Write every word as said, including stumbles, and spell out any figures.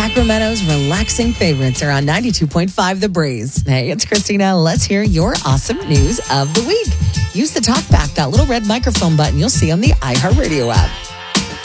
Sacramento's relaxing favorites are on ninety-two point five The Breeze. Hey, it's Christina. Let's hear your awesome news of the week. Use the talkback, that little red microphone button you'll see on the iHeartRadio app.